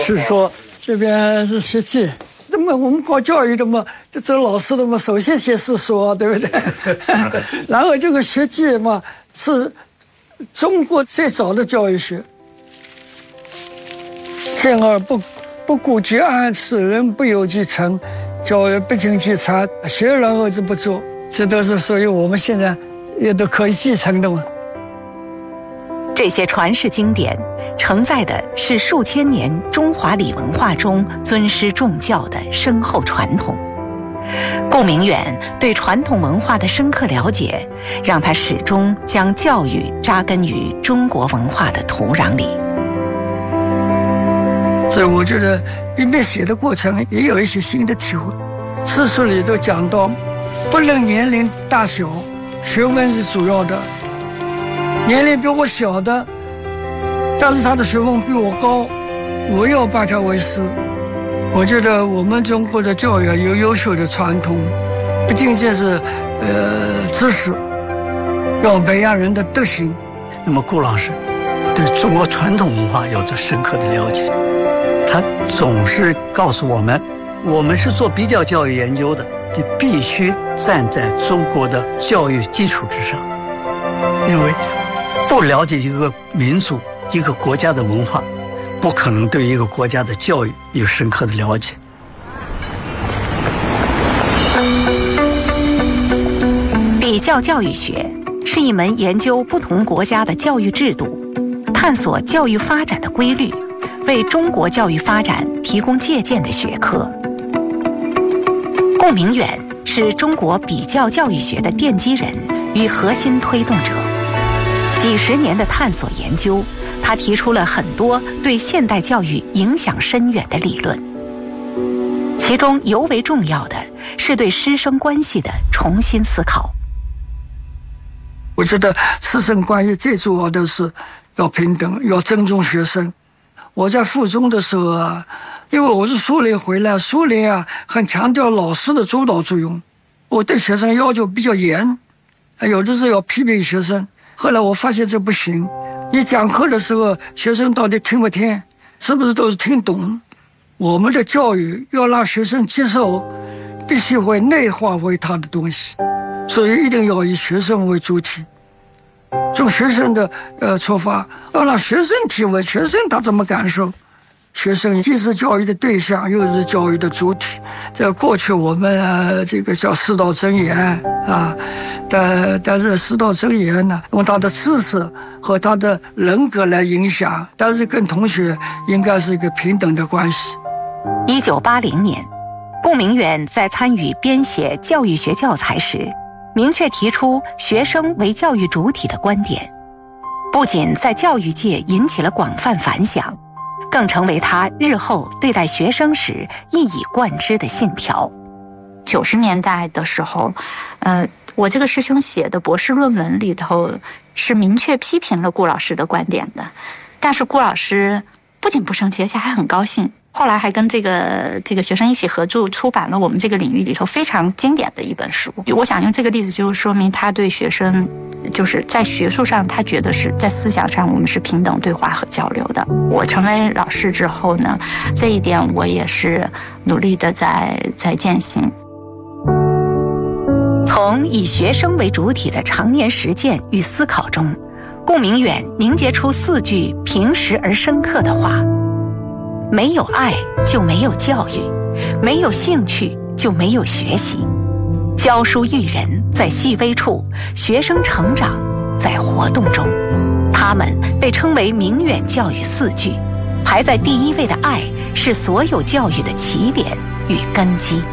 是说这边是学记，那么我们搞教育的嘛，就做老师的嘛，首先写史书啊，对不对？然后这个学记嘛，是中国最早的教育学。天而不顾其安，使人不由其成，教育不尽其才，学然而之不作，这都是属于我们现在也都可以继承的嘛。 这些传世经典承载的是数千年中华礼文化中尊师重教的深厚传统。顾明远对传统文化的深刻了解，让他始终将教育扎根于中国文化的土壤里。 所以我觉得一边写的过程也有一些新的体会。史书里都讲到，不论年龄大小，学问是主要的。年龄比我小的，但是他的学问比我高，我要拜他为师。我觉得我们中国的教育有优秀的传统，不仅仅是知识，要培养人的德行。 那么顾老师对中国传统文化有着深刻的了解，他总是告诉我们是做比较教育研究的，你必须站在中国的教育基础之上，因为不了解一个民族、一个国家的文化，不可能对一个国家的教育有深刻的了解。 比较教育学是一门研究不同国家的教育制度，探索教育发展的规律，为中国教育发展提供借鉴的学科。顾明远是中国比较教育学的奠基人与核心推动者。几十年的探索研究，他提出了很多对现代教育影响深远的理论。其中尤为重要的是对师生关系的重新思考。 我觉得师生关系最主要的是要平等，要尊重学生。我在附中的时候啊，因为我是苏联回来，苏联啊很强调老师的主导作用，我对学生要求比较严，有的时候要批评学生。后来我发现这不行，你讲课的时候，学生到底听不听，是不是都是听懂？我们的教育要让学生接受，必须会内化为他的东西，所以一定要以学生为主体。从学生的出发，要让学生提问，学生他怎么感受？学生既是教育的对象，又是教育的主体。在过去我们这个叫师道真言啊，但是师道真言呢，用他的知识和他的人格来影响，但是跟同学应该是一个平等的关系。 1980年，顾明远在参与编写教育学教材时，明确提出学生为教育主体的观点，不仅在教育界引起了广泛反响，更成为他日后对待学生时一以贯之的信条。 90年代的时候，我这个师兄写的博士论文里头是明确批评了顾老师的观点的，但是顾老师不仅不生气，而且还很高兴。后来还跟这个学生一起合著出版了我们这个领域里头非常经典的一本书。我想用这个例子就是说明他对学生就是在学术上他觉得是在思想上我们是平等对话和交流的。我成为老师之后呢，这一点我也是努力的在践行。 从以学生为主体的常年实践与思考中，顾明远凝结出4句平实而深刻的话：没有爱就没有教育，没有兴趣就没有学习。教书育人在细微处，学生成长在活动中。他们被称为明远教育4句，排在第一位的爱是所有教育的起点与根基。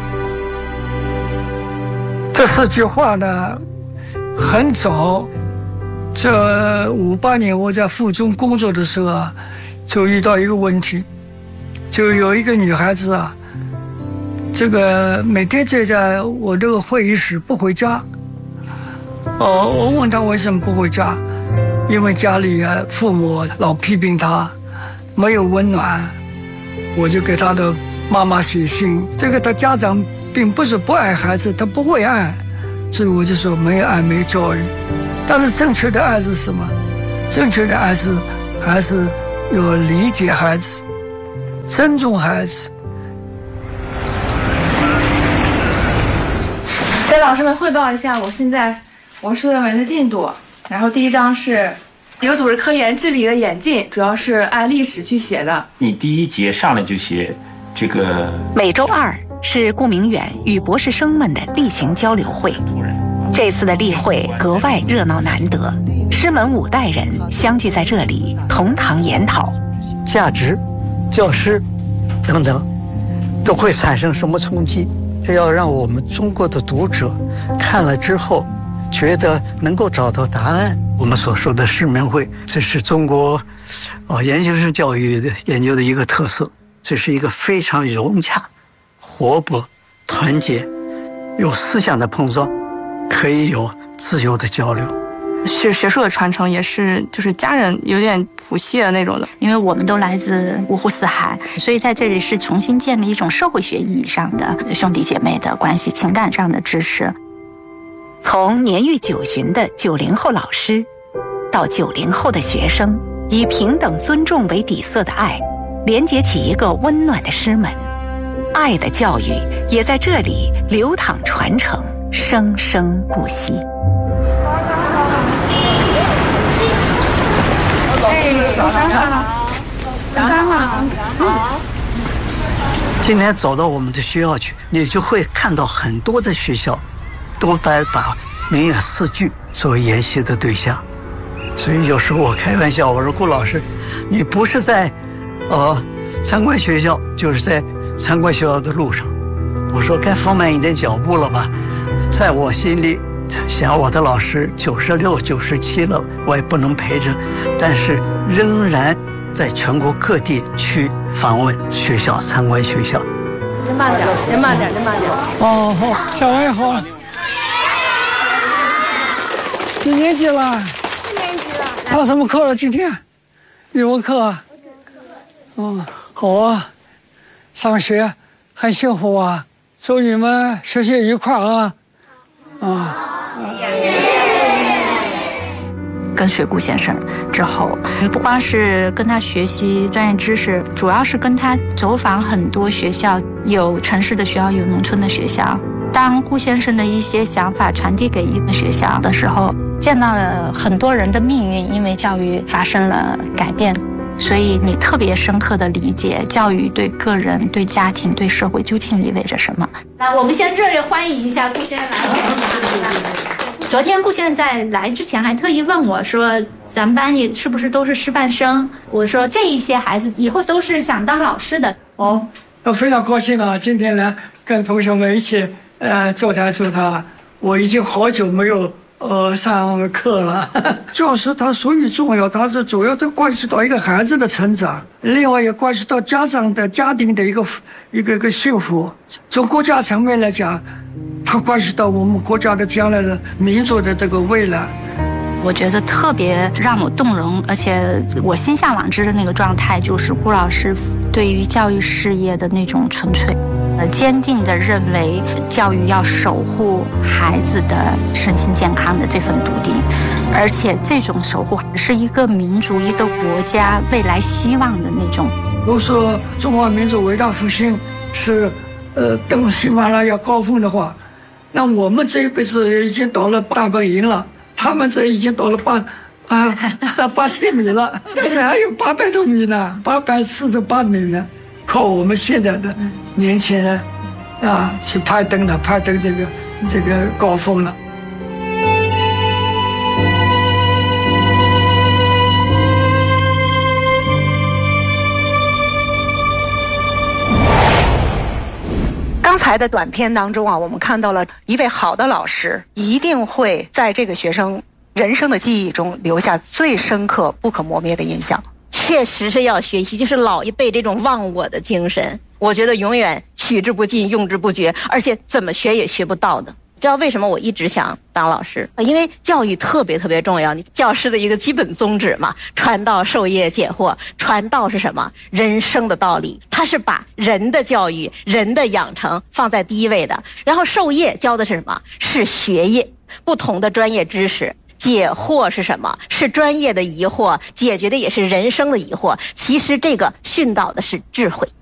这4句话呢，很早，这58年我在附中工作的时候啊，就遇到一个问题，就有一个女孩子啊，这个每天就在我这个会议室不回家。我问她为什么不回家，因为家里父母老批评她，没有温暖。我就给她的妈妈写信，这个她家长并不是不爱孩子，他不会爱，所以我就说没有爱没教育。但是正确的爱是什么？正确的爱是还是要理解孩子， 尊重孩子。 给老师们汇报一下我现在博士论文的进度。然后第一章是有组织科研治理的演进，主要是按历史去写的。 你第一节上来就写这个。 每周二是顾明远与博士生们的例行交流会。这次的例会格外热闹难得，师门5代人相聚在这里，同堂研讨价值、教师等等都会产生什么冲击。这要让我们中国的读者看了之后觉得能够找到答案。我们所说的师门会，这是中国研究生教育的研究的一个特色，这是一个非常融洽、活泼、团结，有思想的碰撞，可以有自由的交流。 学术的传承也是就是家人有点谱系的那种的， 因为我们都来自五湖四海，所以在这里是重新建立一种社会学意义上的兄弟姐妹的关系，情感上的支持。 从年逾9旬的90后老师，到90后的学生，以平等尊重为底色的爱，连接起一个温暖的师门。爱的教育也在这里流淌传承，生生不息。 早上好。 今天走到我们的学校去，你就会看到很多的学校都在把明远4句作为研习的对象。所以有时候我开玩笑，我说顾老师，你不是在参观学校，就是在参观学校的路上。我说该放慢一点脚步了吧。在我心里想，我的老师96、97了，我也不能陪着，但是仍然在全国各地去访问学校、参观学校。 您慢点，您慢点，您慢点。 哦，好，小王好。几年级了？4年级了。上什么课了？今天？语文课啊。好啊，上学很幸福啊，祝你们学习愉快啊。 跟随顾先生之后，不光是跟他学习专业知识，主要是跟他走访很多学校，有城市的学校，有农村的学校。当顾先生的一些想法传递给一个学校的时候，见到了很多人的命运因为教育发生了改变，所以你特别深刻的理解教育对个人、对家庭、对社会究竟意味着什么。来，我们先热烈欢迎一下顾先生来。昨天顾先生在来之前还特意问我说，咱们班里是不是都是师范生？我说这一些孩子以后都是想当老师的。 我非常高兴啊，今天来跟同学们一起座谈座谈。我已经好久没有上课了。教师他所以重要，他是主要的关系到一个孩子的成长，另外也关系到家长的家庭的一个幸福。从国家层面来讲，它关系到我们国家的将来的民族的这个未来。 我觉得特别让我动容，而且我心向往之的那个状态，就是顾老师对于教育事业的那种纯粹，坚定地认为教育要守护孩子的身心健康的这份笃定，而且这种守护是一个民族、一个国家未来希望的那种。 如果说中华民族伟大复兴是登喜马拉雅高峰的话，那我们这一辈子已经到了大本营了，他们这已经到了80米了，现在还有800多米呢，848米呢，靠我们现在的年轻人去攀登这个高峰了。 刚才的短片当中我们看到了一位好的老师一定会在这个学生人生的记忆中留下最深刻、不可磨灭的印象。 确实是要学习，就是老一辈这种忘我的精神，我觉得永远取之不尽、用之不绝，而且怎么学也学不到的。知道为什么我一直想当老师？因为教育特别特别重要，你教师的一个基本宗旨嘛，传道授业解惑。传道是什么？人生的道理，它是把人的教育、人的养成放在第一位的。然后授业教的是什么？是学业，不同的专业知识。解惑是什么？是专业的疑惑，解决的也是人生的疑惑。其实这个训导的是智慧。